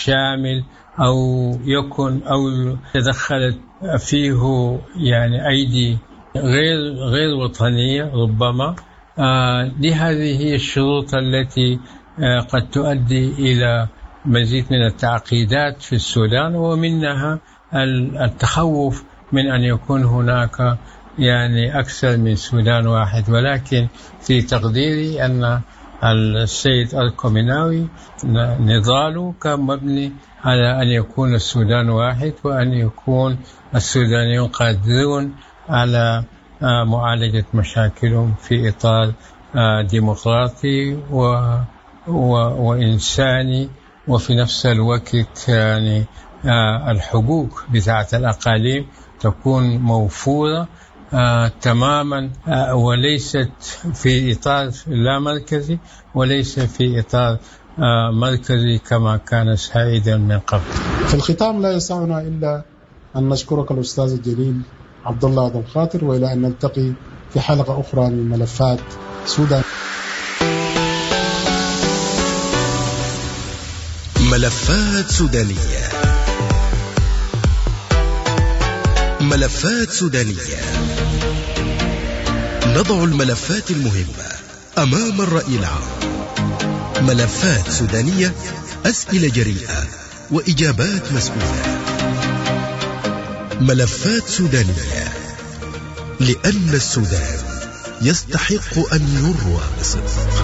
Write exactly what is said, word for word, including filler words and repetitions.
شامل أو يكن أو تدخلت فيه يعني أيدي غير غير وطنية ربما. آه لهذه هي الشروط التي آه قد تؤدي إلى مزيد من التعقيدات في السودان، ومنها التخوف من أن يكون هناك يعني أكثر من سودان واحد. ولكن في تقديري أن السيد الكوميناوي نضاله كان مبني على أن يكون السودان واحد، وأن يكون السودانيون قادرون على معالجة مشاكلهم في إطار ديمقراطي و و وإنساني، وفي نفس الوقت يعني الحقوق بتاعة الأقاليم تكون موفورة آه تماما، آه وليست في إطار لا مركزي، وليس في إطار آه مركزي كما كان سائدا من قبل. في الختام لا يسعنا إلا أن نشكرك الأستاذ الجليل عبد الله عبد الخاطر، وإلى أن نلتقي في حلقة أخرى من ملفات سودان. ملفات سودانية. ملفات سودانية. نضع الملفات المهمة أمام الرأي العام. ملفات سودانية، أسئلة جريئة وإجابات مسؤولة. ملفات سودانية، لأن السودان يستحق أن يروى بصدق.